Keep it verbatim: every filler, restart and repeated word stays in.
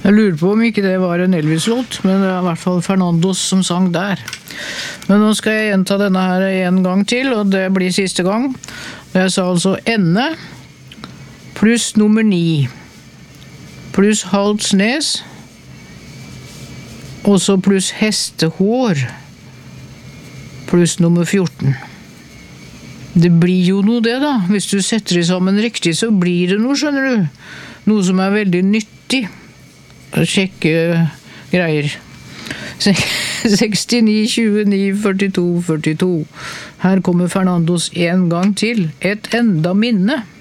Jeg lurer på om ikke det var en Elvis-låt, men det er i hvert fall Fernandos som sang der. Men nå skal jeg gjenta denne her en gang til, og det blir siste gang. Jeg sa altså ende, pluss nummer ni, pluss halvt snes, og så pluss hestehår, pluss nummer fjorten. Det blir jo noe det da. Hvis du setter det sammen riktig, så blir det noe, skjønner du. Noe som er veldig nyttig. Sjekke greier. sekstini, tjueni, førtito, førtito. Her kommer Fernandos en gang til. Et enda minne.